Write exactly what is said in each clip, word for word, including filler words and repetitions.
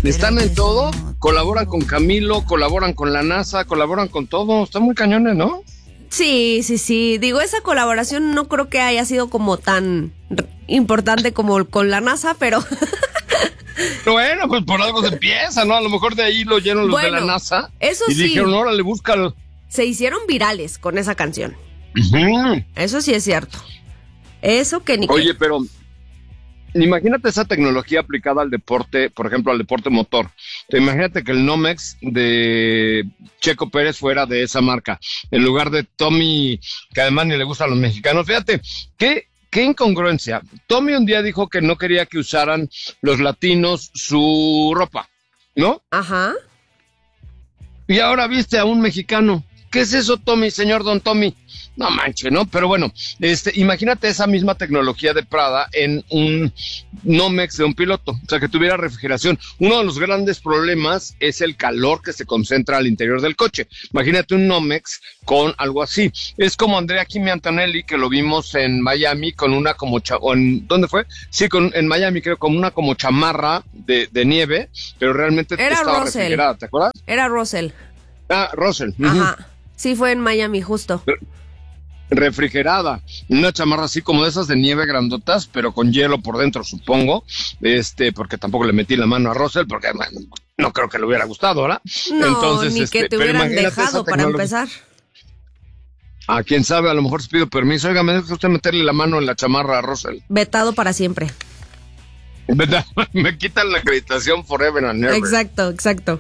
Están en todo, colaboran con Camilo, colaboran con la NASA, colaboran con todo. Están muy cañones, ¿no? Sí, sí, sí. Digo, esa colaboración no creo que haya sido como tan importante como con la NASA, pero... Bueno, pues por algo se empieza, ¿no? A lo mejor de ahí lo llenan los bueno, de la NASA. Eso y sí. dijeron, órale, búscalo. Se hicieron virales con esa canción. Uh-huh. Eso sí es cierto. Eso que ni Oye, que... pero imagínate esa tecnología aplicada al deporte, por ejemplo, al deporte motor. Imagínate que el Nomex de Checo Pérez fuera de esa marca, en lugar de Tommy, que además ni le gusta a los mexicanos. Fíjate, qué, qué incongruencia. Tommy un día dijo que no quería que usaran los latinos su ropa, ¿no? Ajá. Y ahora viste a un mexicano. ¿Qué es eso, Tommy, señor Don Tommy? No manche, ¿no? Pero bueno, este, imagínate esa misma tecnología de Prada en un Nomex de un piloto, o sea, que tuviera refrigeración. Uno de los grandes problemas es el calor que se concentra al interior del coche. Imagínate un Nomex con algo así. Es como Andrea Kimi Antonelli, que lo vimos en Miami con una como... Cha- o en, ¿dónde fue? Sí, con, en Miami creo, como una como chamarra de, de nieve, pero realmente Era estaba Russell. refrigerada, ¿te acuerdas? Era Russell. Ah, Russell. Ajá. Uh-huh. Sí, fue en Miami, justo. Refrigerada, una chamarra así como de esas de nieve grandotas, pero con hielo por dentro, supongo, este, porque tampoco le metí la mano a Russell, porque bueno, no creo que le hubiera gustado, ¿verdad? No, Entonces, ni este, que te pero hubieran imagínate dejado esa para tecnología. empezar. A quién sabe, a lo mejor se pido permiso. Oiga, me deja usted meterle la mano en la chamarra a Russell. Vetado para siempre. ¿Verdad? Me quitan la acreditación forever and ever. Exacto, exacto.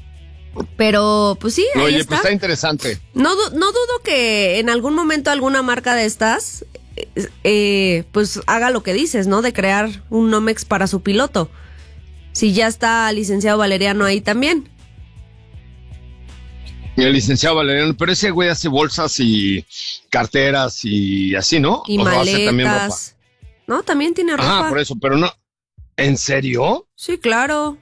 Pero, pues sí, ahí Oye, está. pues está interesante. No, du- no dudo que en algún momento alguna marca de estas, eh, eh, pues haga lo que dices, ¿no? De crear un Nomex para su piloto. Si ya está licenciado Valeriano ahí también. Y el licenciado Valeriano, pero ese güey hace bolsas y carteras y así, ¿no? Y O sea, hace también ropa. maletas. No, también tiene ropa. Ah, por eso, pero no. ¿En serio? Sí, claro.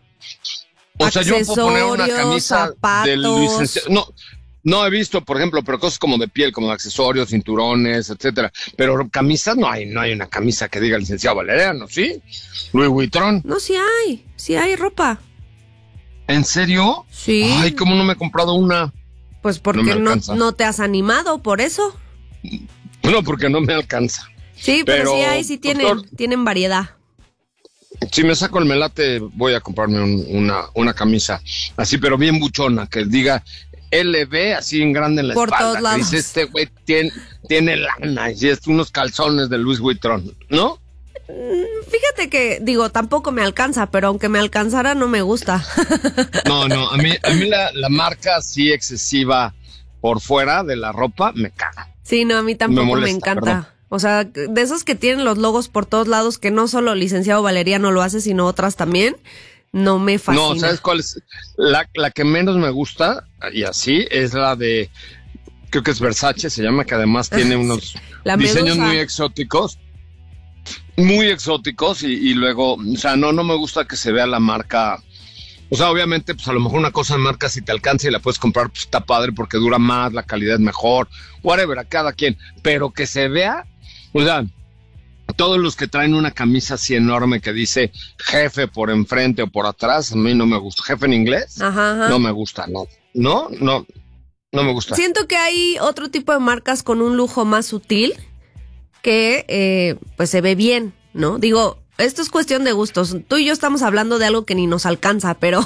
O sea, yo puedo poner una Accesorios, camisa zapatos. del licenciado. No, no he visto, por ejemplo, pero cosas como de piel, como accesorios, cinturones, etcétera. Pero camisas no hay, no hay una camisa que diga licenciado Valeriano, ¿sí? Louis Vuitton. No, sí hay. Sí hay ropa. ¿En serio? Sí. Ay, ¿cómo no me he comprado una? Pues porque No me no, alcanza. no te has animado, por eso. No, porque no me alcanza. Sí, pero, Pero, sí hay, sí tienen, doctor, tienen variedad. Si me saco el melate, voy a comprarme un- una, una camisa así, pero bien buchona, que diga L B así en grande en la Por espalda. todos lados. Que dice, este güey tiene, tiene lana y es unos calzones de Louis Vuitton, ¿no? Fíjate que, digo, tampoco me alcanza, pero aunque me alcanzara no me gusta. No, no, a mí, a mí la, la marca así excesiva por fuera de la ropa me caga. Sí, no, a mí tampoco me, molesta, encanta. perdón. O sea, de esos que tienen los logos por todos lados, que no solo licenciado Valeriano lo hace, sino otras también, no me fascina. No, ¿sabes cuál es? La, la que menos me gusta, y así, es la de, creo que es Versace, se llama, que además tiene unos La diseños medusa. muy exóticos. Muy exóticos y, y luego, o sea, no, no me gusta que se vea la marca. O sea, obviamente, pues a lo mejor una cosa en marca si te alcanza y la puedes comprar, pues está padre porque dura más, la calidad es mejor, whatever, a cada quien. Pero que se vea, o sea, todos los que traen una camisa así enorme que dice jefe por enfrente o por atrás, a mí no me gusta. Jefe en inglés, Ajá, ajá. no me gusta, no. No, no, no me gusta. Siento que hay otro tipo de marcas con un lujo más sutil que eh, pues se ve bien, ¿no? Digo, esto es cuestión de gustos. Tú y yo estamos hablando de algo que ni nos alcanza, pero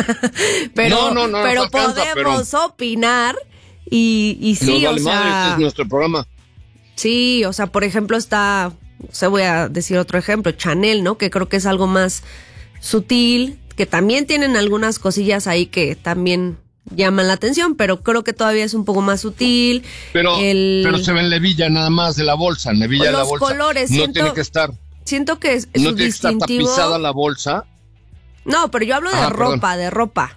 pero, No, no, no pero nos alcanza, podemos opinar y, y sí, Nos vale o madre, sea, este es nuestro programa. sí, o sea, por ejemplo está, o sea, voy a decir otro ejemplo, Chanel, ¿no? Que creo que es algo más sutil, que también tienen algunas cosillas ahí que también llaman la atención, pero creo que todavía es un poco más sutil. Pero, El- pero se ve en levilla nada más de la bolsa, en levilla de la Los bolsa. colores, no siento- tiene que estar, Siento que es no su tiene que estar distintivo. tapizada la bolsa. No, pero yo hablo de Ah, perdón. ropa, de ropa.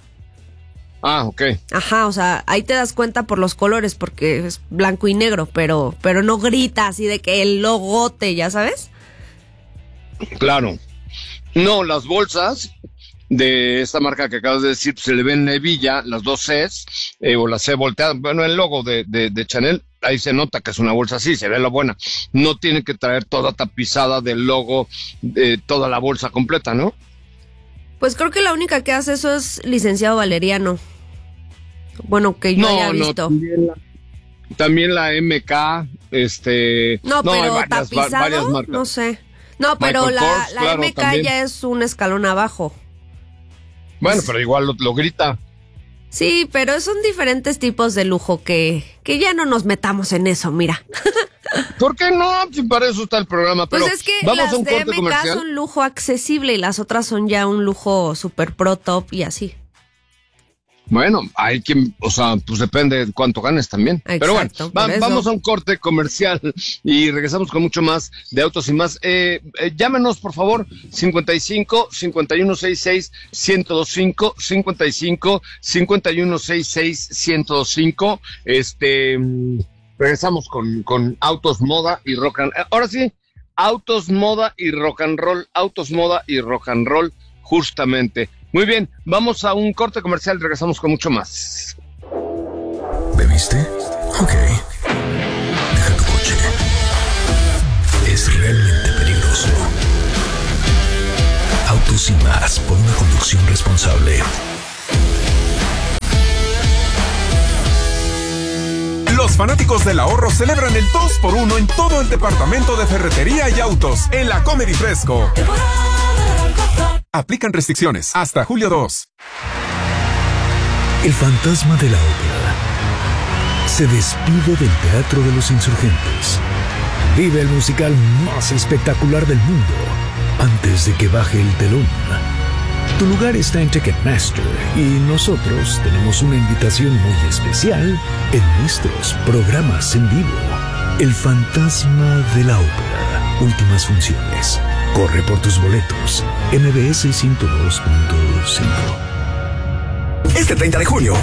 Ah, ok. Ajá, o sea, ahí te das cuenta por los colores, porque es blanco y negro, pero, pero no grita así de que el logote, ¿ya sabes? Claro. No, las bolsas de esta marca que acabas de decir, se le ven levilla, las dos Cs, eh, o la C volteada. Bueno, el logo de, de, de Chanel, ahí se nota que es una bolsa así, se ve la buena. No tiene que traer toda tapizada del logo, de toda la bolsa completa, ¿no? Pues creo que la única que hace eso es Licenciado Valeriano. Bueno, que yo no, haya visto. No, también la, también la M K, este... No, no pero hay varias, tapizado, varias marcas. no sé. No, pero Michael la, Kors, la claro, M K también. ya es un escalón abajo. Bueno, pero igual lo, lo grita. Sí, pero son diferentes tipos de lujo que, que ya no nos metamos en eso, mira. ¿Por qué no? Si para eso está el programa. Pero Pues es que vamos las a un de corte M K comercial. son lujo accesible y las otras son ya un lujo super pro top y así. Bueno, hay quien, o sea, pues depende de cuánto ganes también. Exacto, Pero bueno, va, por eso. vamos a un corte comercial y regresamos con mucho más de Autos y Más. Eh, eh, llámenos, por favor, cincuenta y cinco, cincuenta y uno sesenta y seis, ciento veinticinco, cincuenta y cinco, cincuenta y uno sesenta y seis, ciento veinticinco. Este, mm, regresamos con, con Autos, Moda y Rock and Roll. Ahora sí, Autos, Moda y Rock and Roll. Autos, Moda y Rock and Roll, justamente. Muy bien, vamos a un corte comercial y regresamos con mucho más. ¿Bebiste? Ok. Deja tu coche. Es realmente peligroso. Autos y Más, por una conducción responsable. Los fanáticos del ahorro celebran el dos por uno en todo el departamento de ferretería y autos en la Comedy Fresco. Aplican restricciones hasta julio dos. El fantasma de la ópera se despide del Teatro de los Insurgentes. Vive el musical más espectacular del mundo antes de que baje el telón. Tu lugar está en Ticketmaster y nosotros tenemos una invitación muy especial en nuestros programas en vivo. El fantasma de la ópera. Últimas funciones. Corre por tus boletos. M B S ciento dos punto cinco. Este treinta de junio,